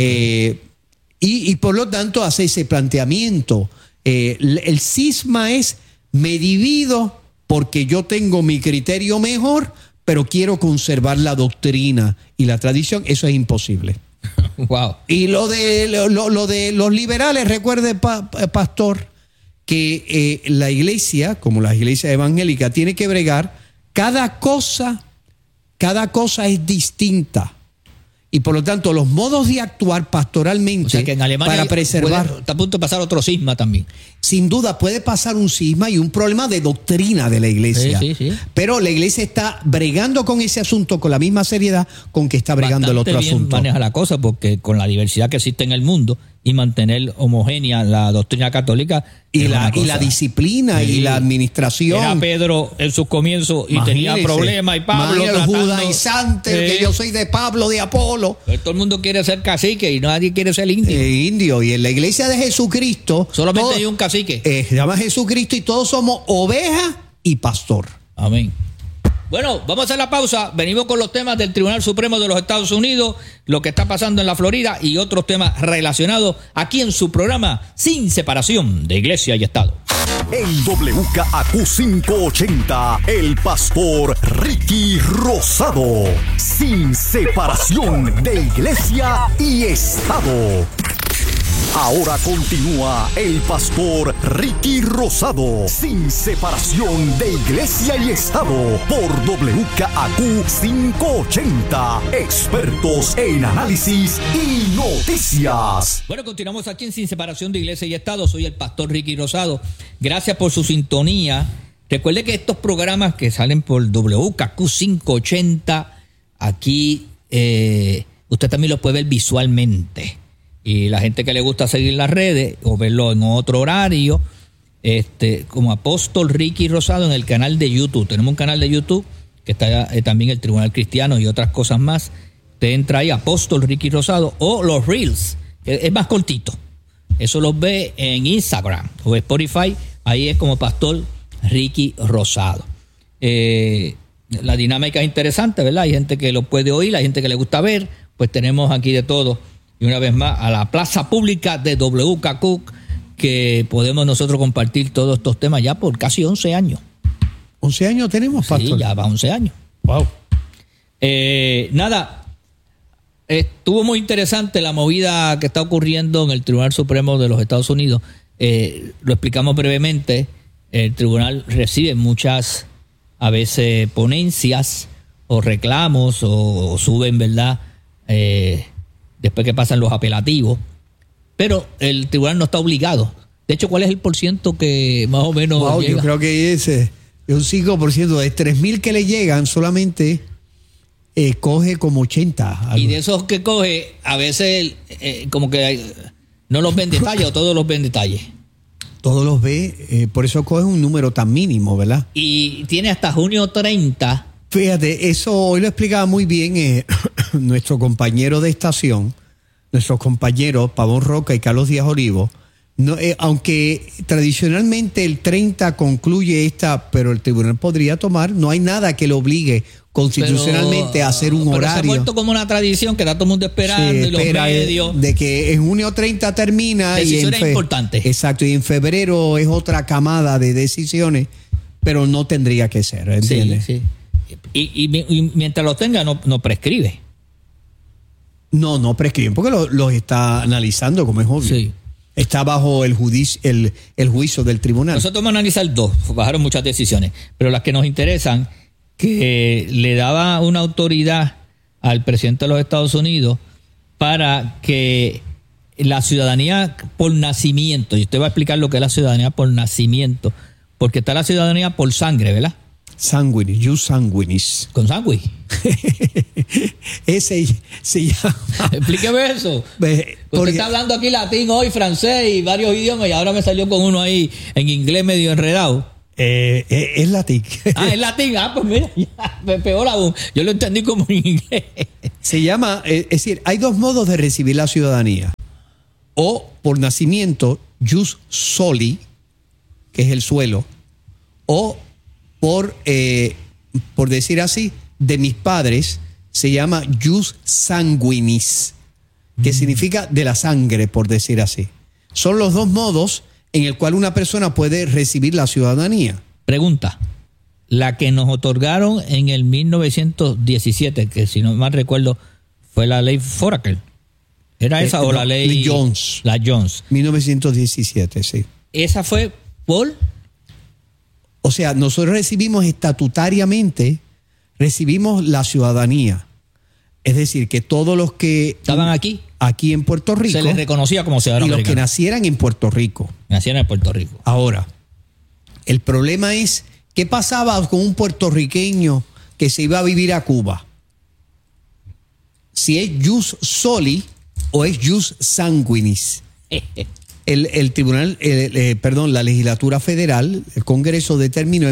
Y por lo tanto hace ese planteamiento. El cisma es: me divido porque yo tengo mi criterio mejor, pero quiero conservar la doctrina y la tradición. Eso es imposible. Wow. Y lo de los liberales, recuerde, pastor, que la iglesia, como las iglesias evangélicas, tiene que bregar, cada cosa es distinta. Y por lo tanto, los modos de actuar pastoralmente O sea que en Alemania para preservar, está a punto de pasar otro cisma también. sin duda puede pasar un cisma y un problema de doctrina de la iglesia. Sí. Pero la iglesia está bregando con ese asunto con la misma seriedad con que está bregando el Bastante otro bien asunto. maneja la cosa, porque con la diversidad que existe en el mundo y mantener homogénea la doctrina católica Y es una la cosa. disciplina Sí. y la administración. Era Pedro en sus comienzos y tenía Imagínese, problemas, y Pablo el tratando- judaizante, que yo soy de Pablo, de Apolo. Pero todo el mundo quiere ser cacique y nadie quiere ser indio. Indio. Y en la iglesia de Jesucristo Solamente todo- hay un cacique. se llama Jesucristo y todos somos oveja y pastor. Amén. Bueno, vamos a hacer la pausa. Venimos con los temas del Tribunal Supremo de los Estados Unidos, lo que está pasando en la Florida y otros temas relacionados aquí en su programa Sin Separación de Iglesia y Estado. En WKAQ 580, el pastor Ricky Rosado. Sin separación de iglesia y Estado. Ahora continúa el pastor Ricky Rosado. Sin separación de iglesia y Estado. Por WKAQ 580. Expertos en análisis y noticias. Bueno, continuamos aquí en Sin Separación de Iglesia y Estado. Soy el pastor Ricky Rosado. Gracias por su sintonía. Recuerde que estos programas que salen por WKQ 580, aquí usted también los puede ver visualmente. Y la gente que le gusta seguir las redes o verlo en otro horario, como Apóstol Ricky Rosado en el canal de YouTube. Tenemos un canal de YouTube que está también el Tribunal Cristiano y otras cosas más. Usted entra ahí, Apóstol Ricky Rosado, o los Reels, es más cortito. Eso los ve en Instagram o Spotify. Ahí es como Pastor Ricky Rosado. La dinámica es interesante, ¿verdad? Hay gente que lo puede oír, hay gente que le gusta ver. Pues tenemos aquí de todo. Y una vez más, a la plaza pública de WKQ, que podemos nosotros compartir todos estos temas ya por casi 11 años. 11 años tenemos, pastor. Sí, ya va 11 años. Wow. Nada, estuvo muy interesante la movida que está ocurriendo en el Tribunal Supremo de los Estados Unidos. Lo explicamos brevemente. El tribunal recibe muchas, a veces, ponencias o reclamos o suben, ¿verdad? Después que pasan los apelativos. Pero el tribunal no está obligado. De hecho, ¿cuál es el porciento que más o menos Wow, llega? yo creo que es un 5%. De 3,000 que le llegan, solamente coge como 80. Y de esos que coge, a veces como que no los ven detalle o todos los ven detalle. Todos los ve, por eso coge un número tan mínimo, ¿verdad? Y tiene hasta junio 30. Fíjate, eso hoy lo explicaba muy bien nuestro compañero de estación, nuestros compañeros Pavón Roca y Carlos Díaz Olivo. No, aunque tradicionalmente el 30 concluye pero el tribunal podría tomar, no hay nada que lo obligue constitucionalmente a hacer un pero horario. se ha vuelto como una tradición que está todo el mundo esperando Sí, y los espera, medios. de que en junio 30 termina Decisiones importantes. Exacto, y en febrero es otra camada de decisiones, pero no tendría que ser, ¿entiendes? Sí. Y mientras lo tenga, no prescribe. No prescriben, porque los está analizando, como es obvio. Sí. Está bajo el juicio del tribunal. Nosotros vamos a analizar dos, bajaron muchas decisiones, pero las que nos interesan, que le daba una autoridad al presidente de los Estados Unidos para que la ciudadanía por nacimiento, y usted va a explicar lo que es la ciudadanía por nacimiento, porque está la ciudadanía por sangre, ¿verdad? Sanguinis, jus sanguinis. Con sangre. Ese se llama. Explíqueme eso. Porque- Usted está hablando aquí latín hoy, francés y varios idiomas, y ahora me salió con uno ahí en inglés medio enredado. Es latín. Ah, es latín. Ah, pues mira, ya, peor aún. Yo lo entendí como en inglés. Se llama, es decir, hay dos modos de recibir la ciudadanía. O por nacimiento, jus soli, que es el suelo, o por decir así, de mis padres, se llama jus sanguinis, que significa de la sangre, por decir así. Son los dos modos en el cual una persona puede recibir la ciudadanía. Pregunta. La que nos otorgaron en el 1917, que si no mal recuerdo fue la ley Foraker. ¿Era esa o no, la ley Jones. La Jones. 1917, sí. Esa fue por... O sea, nosotros recibimos estatutariamente, recibimos la ciudadanía. Es decir, que todos los que Estaban aquí. en Puerto Rico Se les reconocía como y ciudadanos los que americanos. nacieran en Puerto Rico. Nacieron en Puerto Rico. Ahora, el problema es, ¿qué pasaba con un puertorriqueño que se iba a vivir a Cuba? Si es jus soli o es jus sanguinis. El tribunal, la legislatura federal, el Congreso determinó en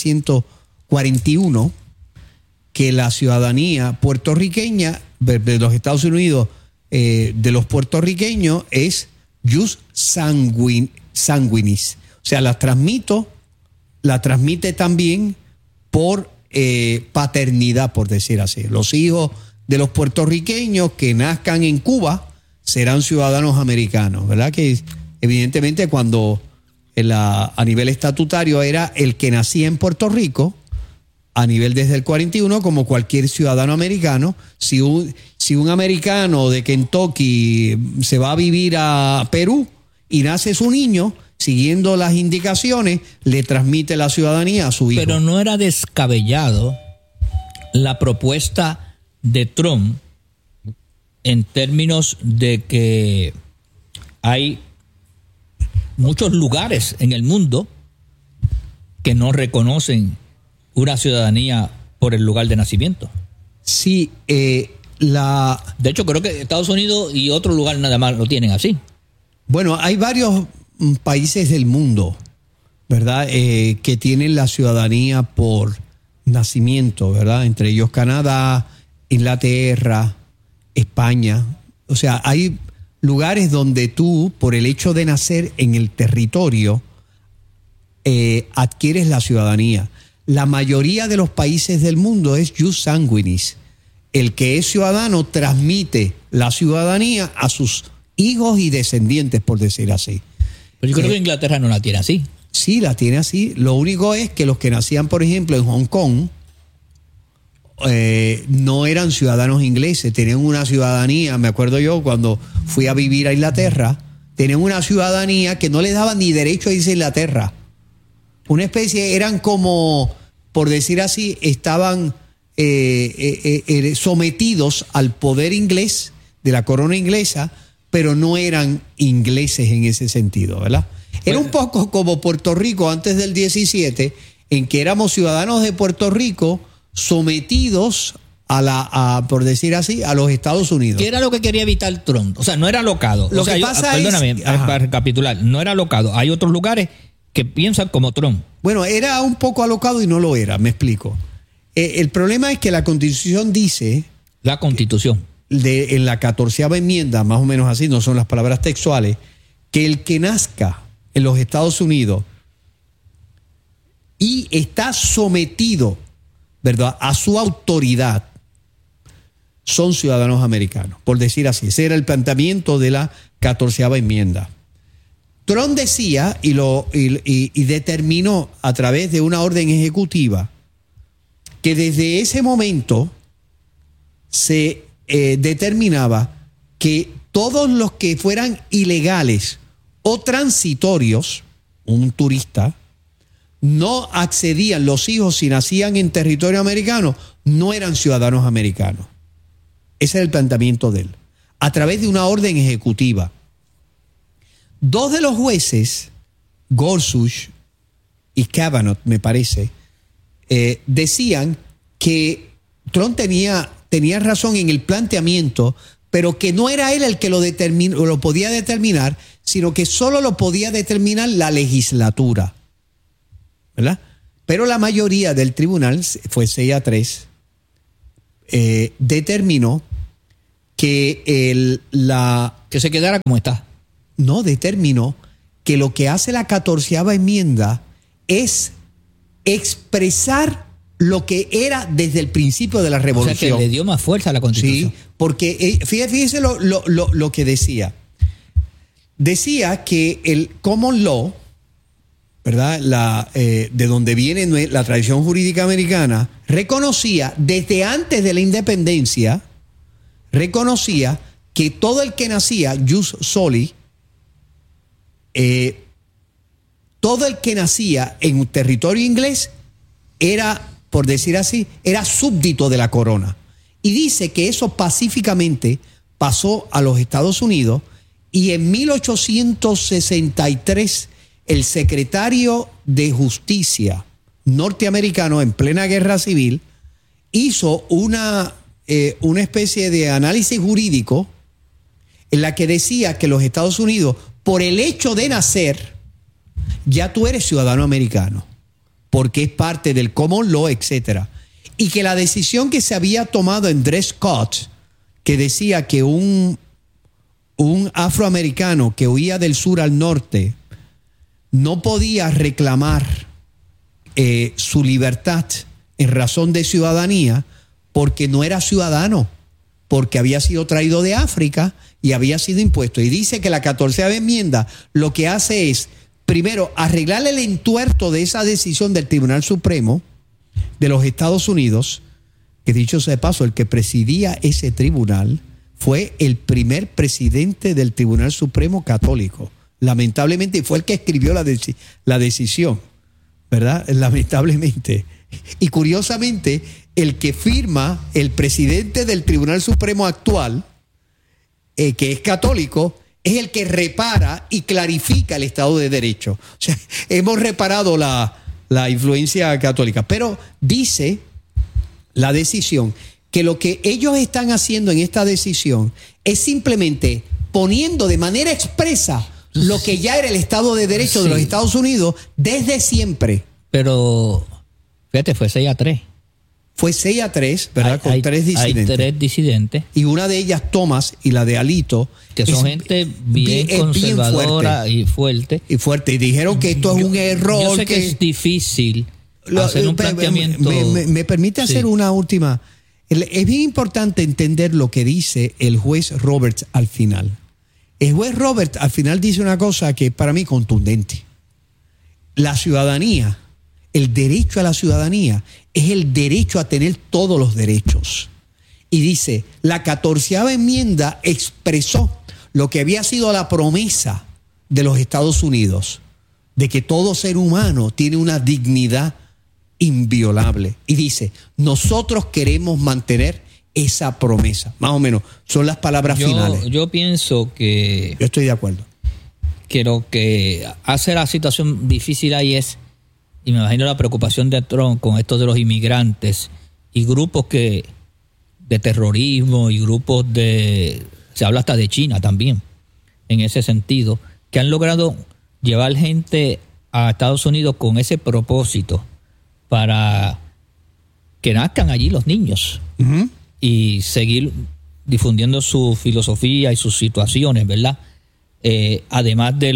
1941 que la ciudadanía puertorriqueña de los Estados Unidos, de los puertorriqueños, es jus sanguinis. O sea, la transmite también por paternidad, por decir así. Los hijos de los puertorriqueños que nazcan en Cuba serán ciudadanos americanos, ¿verdad? Que evidentemente cuando a nivel estatutario era el que nacía en Puerto Rico, a nivel desde el 41, como cualquier ciudadano americano, si un americano de Kentucky se va a vivir a Perú y nace su niño, siguiendo las indicaciones, le transmite la ciudadanía a su hijo. Pero no era descabellado la propuesta de Trump en términos de que hay muchos lugares en el mundo que no reconocen una ciudadanía por el lugar de nacimiento. Sí, De hecho, creo que Estados Unidos y otro lugar nada más lo tienen así. bueno, hay varios países del mundo, ¿verdad? Que tienen la ciudadanía por nacimiento, ¿verdad? Entre ellos Canadá, Inglaterra, España. O sea, hay lugares donde tú, por el hecho de nacer en el territorio, adquieres la ciudadanía. La mayoría de los países del mundo es jus sanguinis. El que es ciudadano transmite la ciudadanía a sus hijos y descendientes, por decir así. Pero yo creo que Inglaterra no la tiene así. Sí, la tiene así. Lo único es que los que nacían, por ejemplo, en Hong Kong, no eran ciudadanos ingleses, tenían una ciudadanía. Me acuerdo yo cuando fui a vivir a Inglaterra, tenían una ciudadanía que no les daba ni derecho a irse a Inglaterra. Una especie, eran como, por decir así, estaban sometidos al poder inglés de la corona inglesa, pero no eran ingleses en ese sentido, ¿verdad? Era un poco como Puerto Rico antes del 17, en que éramos ciudadanos de Puerto Rico sometidos por decir así, a los Estados Unidos. ¿Qué era lo que quería evitar Trump? O sea, no era alocado. Lo que pasa perdóname, es- ajá. para recapitular, no era alocado. Hay otros lugares que piensan como Trump. Bueno, era un poco alocado y no lo era, me explico. El problema es que la Constitución dice, La Constitución. en la 14ª enmienda, más o menos así, no son las palabras textuales, que el que nazca en los Estados Unidos y está sometido, ¿verdad?, a su autoridad, son ciudadanos americanos, por decir así. Ese era el planteamiento de la 14ª enmienda. Trump decía y determinó a través de una orden ejecutiva que desde ese momento se determinaba que todos los que fueran ilegales o transitorios, un turista, no accedían, los hijos si nacían en territorio americano, no eran ciudadanos americanos. Ese era el planteamiento de él, a través de una orden ejecutiva. Dos de los jueces, Gorsuch y Kavanaugh, me parece, decían que Trump tenía razón en el planteamiento, pero que no era él el que lo podía determinar, sino que solo lo podía determinar la legislatura, ¿verdad? Pero la mayoría del tribunal, fue 6-3, determinó que que se quedara como está. No, determinó que lo que hace la 14ª enmienda es expresar lo que era desde el principio de la revolución. O sea, que le dio más fuerza a la Constitución. Sí, porque fíjese lo que decía. Decía que el common law, ¿verdad? De donde viene la tradición jurídica americana, reconocía desde antes de la independencia, reconocía que todo el que nacía jus soli, todo el que nacía en un territorio inglés era, por decir así, era súbdito de la corona. Y dice que eso pacíficamente pasó a los Estados Unidos, y en 1863 el secretario de Justicia norteamericano, en plena guerra civil, hizo una especie de análisis jurídico en la que decía que los Estados Unidos, por el hecho de nacer, ya tú eres ciudadano americano, porque es parte del common law, etcétera. Y que la decisión que se había tomado en Dred Scott, que decía que un afroamericano que huía del sur al norte no podía reclamar su libertad en razón de ciudadanía, porque no era ciudadano, porque había sido traído de África y había sido impuesto. Y dice que la 14ª enmienda lo que hace es, primero, arreglar el entuerto de esa decisión del Tribunal Supremo de los Estados Unidos, que dicho sea de paso, el que presidía ese tribunal fue el primer presidente del Tribunal Supremo católico. Lamentablemente fue el que escribió la decisión, ¿verdad? Lamentablemente. Y curiosamente, el que firma, el presidente del Tribunal Supremo actual, que es católico, es el que repara y clarifica el Estado de Derecho. O sea, hemos reparado la influencia católica. Pero dice la decisión que lo que ellos están haciendo en esta decisión es simplemente poniendo de manera expresa lo que ya era el Estado de Derecho de los Estados Unidos desde siempre. Pero, fíjate, fue 6-3. Fue 6-3, ¿verdad? Con tres disidentes. Hay 3 disidentes. Y una de ellas, Thomas, y la de Alito. Que son gente bien conservadora y fuerte. Y fuerte. Y dijeron que esto es un error. Yo sé que es difícil hacer un planteamiento. Me permite hacer una última. Es bien importante entender lo que dice el juez Roberts al final. El juez Roberts al final dice una cosa que para mí es contundente. La ciudadanía, el derecho a la ciudadanía, es el derecho a tener todos los derechos. Y dice, la 14ª enmienda expresó lo que había sido la promesa de los Estados Unidos, de que todo ser humano tiene una dignidad inviolable. Y dice, nosotros queremos mantener esa promesa. Más o menos, son las palabras finales. Yo pienso que... Yo estoy de acuerdo. Que lo que hace la situación difícil ahí es, y me imagino la preocupación de Trump con esto de los inmigrantes y grupos de terrorismo y grupos se habla hasta de China también, en ese sentido, que han logrado llevar gente a Estados Unidos con ese propósito para que nazcan allí los niños y seguir difundiendo su filosofía y sus situaciones, ¿verdad? Además de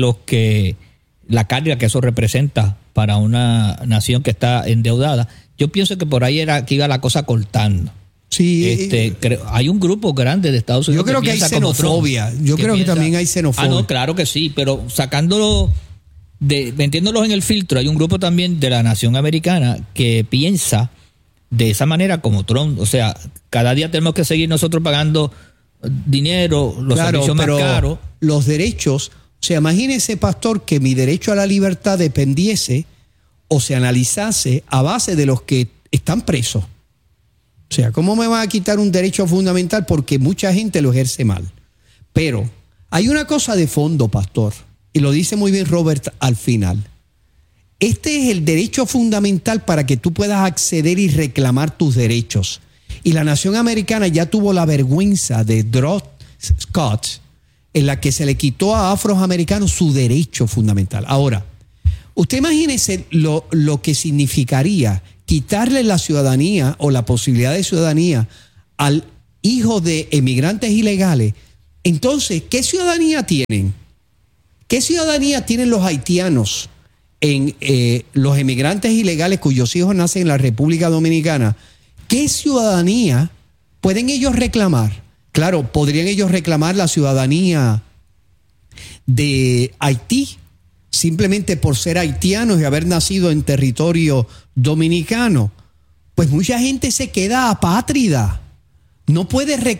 la carga que eso representa para una nación que está endeudada. Yo pienso que por ahí que iba la cosa cortando. Sí, hay un grupo grande de Estados Unidos. Yo creo que hay xenofobia. Yo creo que también hay xenofobia. No, claro que sí, pero sacándolo, metiéndolos en el filtro, hay un grupo también de la nación americana que piensa de esa manera como Trump. O sea, cada día tenemos que seguir nosotros pagando dinero, los servicios más caros. Los derechos, o sea, imagínese, pastor, que mi derecho a la libertad dependiese o se analizase a base de los que están presos. O sea, ¿cómo me van a quitar un derecho fundamental? Porque mucha gente lo ejerce mal. Pero hay una cosa de fondo, pastor, y lo dice muy bien Robert al final. Este es el derecho fundamental para que tú puedas acceder y reclamar tus derechos. Y la nación americana ya tuvo la vergüenza de Dred Scott, en la que se le quitó a afroamericanos su derecho fundamental. Ahora, usted imagínese lo que significaría quitarle la ciudadanía o la posibilidad de ciudadanía al hijo de emigrantes ilegales. Entonces, ¿qué ciudadanía tienen? ¿Qué ciudadanía tienen los haitianos en los emigrantes ilegales cuyos hijos nacen en la República Dominicana? ¿Qué ciudadanía pueden ellos reclamar? Claro, podrían ellos reclamar la ciudadanía de Haití, simplemente por ser haitianos y haber nacido en territorio dominicano. Pues mucha gente se queda apátrida. No puede reclamar